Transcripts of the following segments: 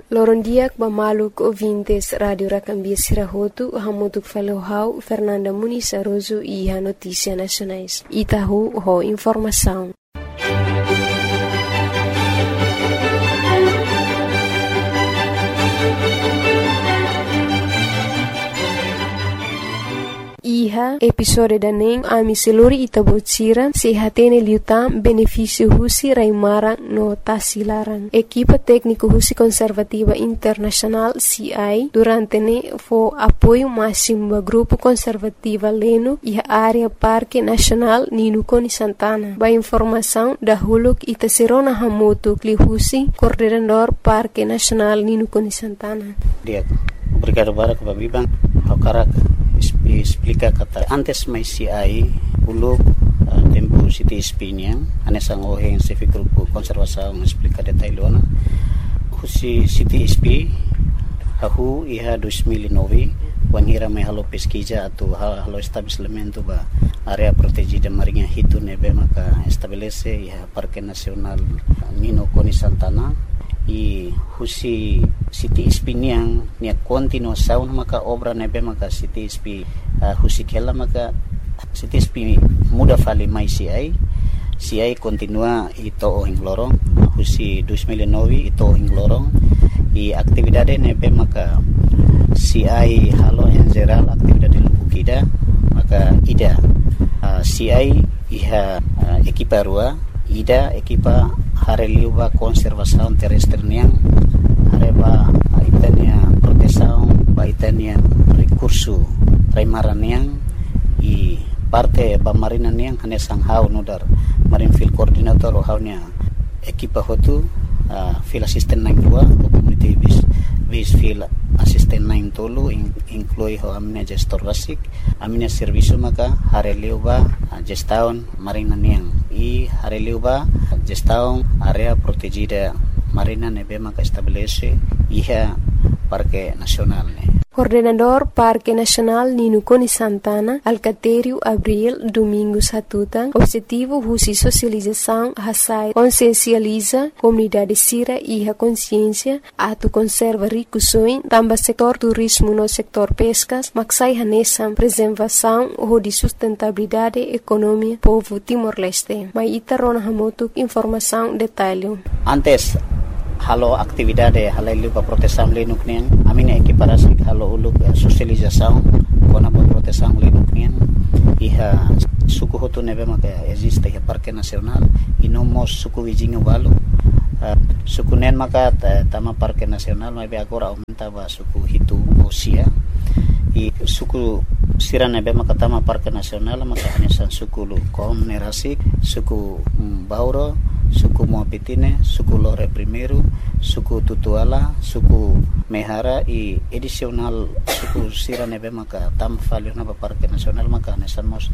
Lorondiak Bamaluk ouvintes Radio Rakambia Sirahotu, hamutuk Falohau, Fernanda Muniz Aroso e a Notícia Nacionais. Itahu ho informação. Iha episode daning ami seluri itabotsira sehatene liutam benefício husi raimarang no tasilarang. Equipa técnico husi conservativa internacional CI durante ne fo apoio máximo do grupo conservativa leno e a área Parque Nacional Ninukoni Santana. Ba informação da huluk itaserona hamotu kli husi coordenador Parque Nacional Ninukoni Santana. Obrigado para que babibang hakarak explica kata antes mai CI uluk tempo City Espinha anesang oheng sefi grupo konservasaung explica detailona husi City SP hahu iha 2009 wanhira mai halo pesquisa atau halo estabelecimento ba area protegida marinha hitu nebe maka estabelece iha Parque Nacional Ninukoni Santana i husi City Espinha nia continuação maka obra nebe maka City SP husi kela maka City SP muda fali mai CI continua ito ohing lorong husi 2009 ito ohing lorong i aktividade nebe maka CI halo en geral aktividade lubukida maka ida CI iha ekipa rua ida ekipa hareliuba konservasaun terrestre niang hareba itania protesaun ba itania recurso raimaran niang i parte ba marina niang hanesang hau nudar marin field coordinator o haunya ekipa hotu field assistant 92 community base field assistant 9 tolu inclui ho amina gestor basic amina servicio maka hareliuba gestaun marina niang i hareliuba gestaun area protegida marina nebe maka estabelece iha Parque Nacional ne. Coordenador Parque Nacional Ninukoni Santana, Alcatério Abril Domingos Hatutan, objetivo husi socialização hasai consciencializa comunidade sira e a consciência atu conserva ricusoin tamba setor turismo no setor pescas maksai hanesam preservação ou de sustentabilidade economia povo Timor-Leste. Mai itarona hamotuk informação detalhe. Antes halo aktividade halailu pa protesang linuk niyan amin ekiparasi halo uluk sosializasaun kona pa protesang linuk niyan iha suku hotu nebe maka existe iha Parque Nacional inomos suku wijingu balu suku nen maka tama Parque Nacional mai agora aumenta ba suku hitu osia i suku sira nebe maka tama Parque Nacional maka hanesan suku lu kom nerasik suku bauro suku Moapitine, suku Lore Primeiro, suku Tutuala, suku Mehara i edisional suku sira nebe maka tam valio na Parque Nacional maka nesamos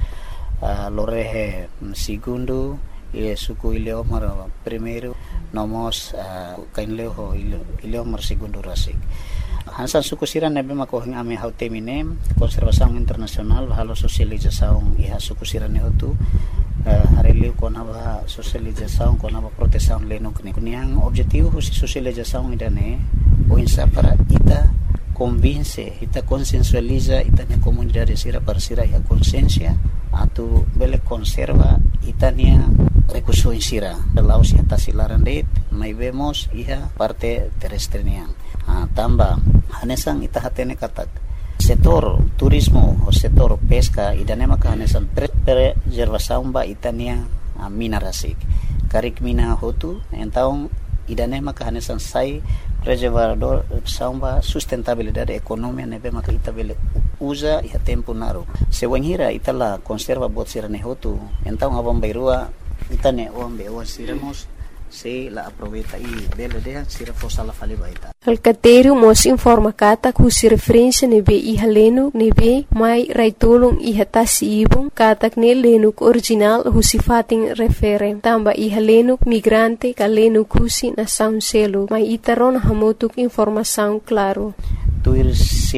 Lorehe Segundo e suku Ileomar Primeiro nomos kainleo Ileomar Segundo rasik. Hansan suku sira nebe maka hing ame hautemine konservasaung internasional halo sosializasaung iha suku sira ne hotu hareliu konaba sosializasaung konaba protesaung lenok ne kuniang objetivo husi sosializasaung idane o insa para ita convince ita consensualiza ita ne comunidade sira parsira ya consciência atu bele conserva itania recurso sira laos ya tasilaran det mai vemos iha parte terrestre niang tamba hanesang ita hatene katak setor turismo o setor pesca idane maka hanesan preservasaung ba itania mina rasik karik mina hotu entaung idane maka hanesan sai preservador saumba sustentabilidade ekonomi nebe maka ita bele usa iha tempo naru sewenhira itala conserva bot sirane hotu entaung abang bairua itane ombe o siremos se la aproveita e bela dea sira fosa la fali baita. Alcatério mos informa kata kusi referência nebe iha lenuk nebe mai raitolong iha tasi ibong katak ne lenuk original husi fating refere tamba iha lenuk migrante ka lenuk husi na sound selo mai itaron hamotuk informação claro. tuir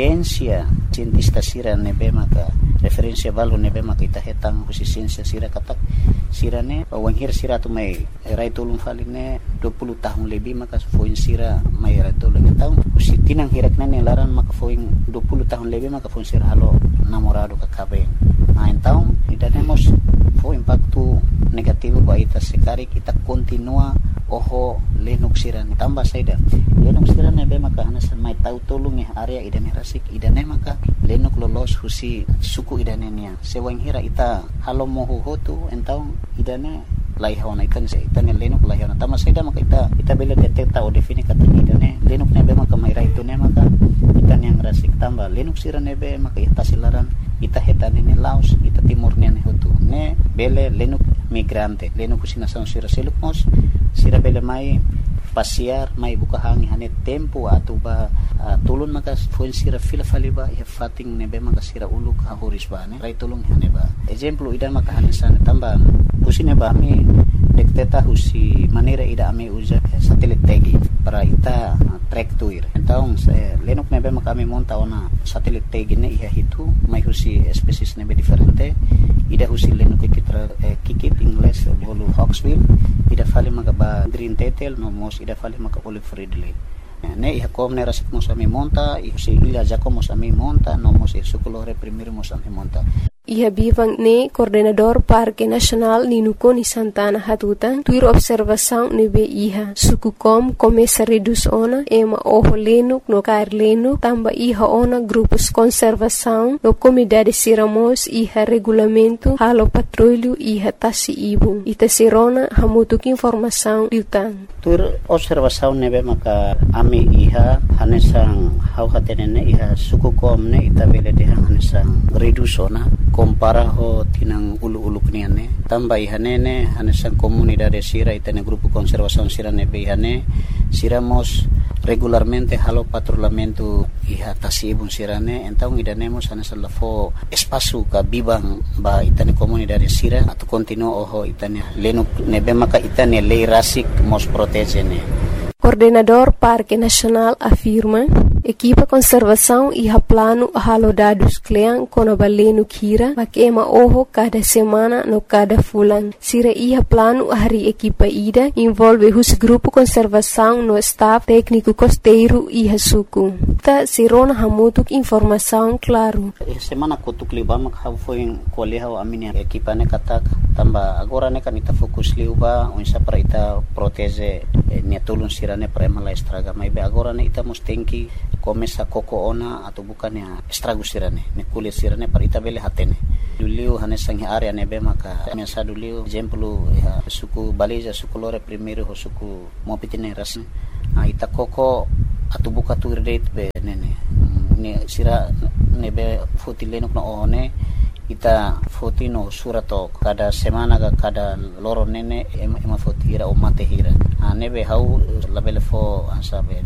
sientista sira nebe maka referensia balu nebe maka ita hetang husi siensia sira katak sira ne wanghir sira tu mai rai tulung faline 20 tahun lebih maka foin sira mai rai tulung tahun husi tinang hirak nene laran maka foin 20 tahun lebih maka foin sira halo namorado ka kabe tahun idanemos fo impacto negativo ba ita sekari kita continua oho lenuk sira ne tambah saida lenuk sira nebe maka hanasan mai tau tulung area idane rasik idane maka lenuk lolos husi suku idane nia sewang hira ita halo mohu hotu entau idane laihona ikan se itane lenuk laihona tama saida maka ita bela detecta o defini kata idane lenuk nebe maka mai rai tu ne maka ikan yang rasik tambah lenuk sira nebe maka ita silaran ita hetane ne laos ita timur ne hotu ne bele lenuk migrante lenuk husina sang sira selukmos sira bele mai pasiar mai buka hangi hane tempo atau ba tulun maka fuen sira fila faliba ya fating nebe maka sira uluk hahuris ba ne rai tulung hane ba example idan maka hane sana tamba husine ba mi dekteta husi manera ida ame uza satelit tagi para ita track tuir então lenuk nebe maka mi monta ona satelit tagi ne iha hitu mai husi species nebe diferente ida husi lenuk kikit ingles bolu hawksbill ida fali maka ba green tetel no mos ida fali maka olive ridley ne iha kom ne rasik mos ami monta iha si ila jako mos ami monta no mos sukulore primero mos ami monta Iha bivang ne coordenador Parque Nacional Ninukoni Santana Hatutan tuir observação nebe iha suku kom começa reduz ona ema oho lenuk no kair lenuk tamba iha ona grupos conservação no comunidade siramos iha regulamento halo patrulho iha tasi ibung ita sirona hamutuk informação liutan tuir observação nebe maka ami iha hanesang hau hatenene iha suku kom ne ita bele de hanesang reduz ona compara ho tinang ulu-ulu kniane tambah ihanene hanesan comunidade sira itane grupo conservação sira nebe ihane siramos regularmente halo patrulhamento iha tasibun sirane então idanemos hanesan lafo espaço ka bibang ba itane comunidade sira atau continuo oho itane lenuk nebe maka itane lei rasik mos protegene. Coordenador Parque Nacional afirma equipa conservação e plano halo dados klean kono balenu kira makema oho cada semana no cada fulan sira iha plano hari equipa ida envolve hus grupo conservação no staff técnico costeiro iha suku ta sirona hamutuk informação claro semana kutuk libam foi koleha amini equipa ne katak tamba agora ne kanita fokus liuba unsa para ita protege ne tulun sirane para mala estraga mai be agora ne ita mustenki começa koko ona atau bukan ya estrago sirane ne kulit sirane para ita bele hatene dulu hanesang area nebe maka mesa dulu exemplo ya suku baliza suku lore primeiro ho suku mopitine ras ita koko atau buka tu rate be nene ne sira nebe fotilenok no one ita fotino surato kada semana kada loro nene ema fotira o mate hira nebe hau labele fo ansabe